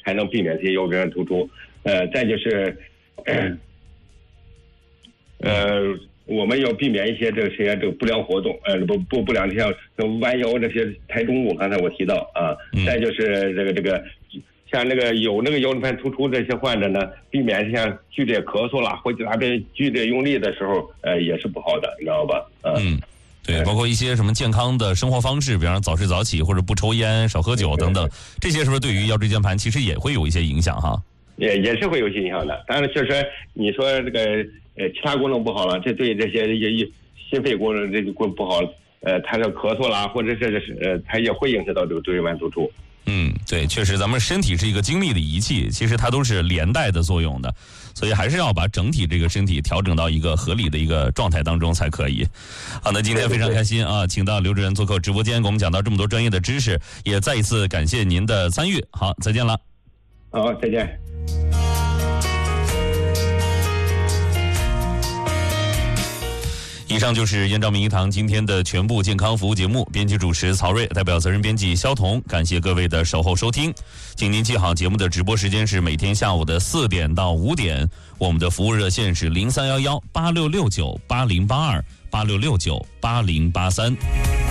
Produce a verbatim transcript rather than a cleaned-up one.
才能避免这些腰椎间盘突出。呃，再就是，呃，我们要避免一些这些这个不良活动，呃，不不不良像弯腰这些抬重物，刚才我提到啊。再就是这个这个，像那个有那个腰椎盘突出这些患者呢，避免像剧烈咳嗽啦或者那边剧烈用力的时候，呃，也是不好的，你知道吧？啊、 嗯。对，包括一些什么健康的生活方式，比方说早睡早起或者不抽烟、少喝酒等等，这些是不是对于腰椎间盘其实也会有一些影响哈？ 也也是会有些影响的。当然，确实你说这个呃其他功能不好了，这对这些一心肺功能这个功能不好，呃，他的咳嗽啦，或者是呃，它也会影响到这个椎间盘突出。 嗯，对，确实，咱们身体是一个精密的仪器，其实它都是连带的作用的，所以还是要把整体这个身体调整到一个合理的一个状态当中才可以。好，那今天非常开心啊，请到刘主任做客直播间，给我们讲到这么多专业的知识，也再一次感谢您的参与。好，再见了。 好，再见。 以上就是燕赵名医堂今天的全部健康服务节目，编辑主持曹瑞，代表责任编辑肖彤，感谢各位的守候收听。请您记好，节目的直播时间是每天下午的四点到五点，我们的服务热线是零三幺幺八六六九八零八二八六六九八零八三。